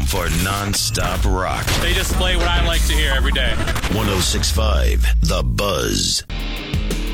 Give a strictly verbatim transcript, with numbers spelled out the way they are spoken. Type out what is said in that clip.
home for non-stop rock. They just play what I like to hear every day. one oh six point five The Buzz.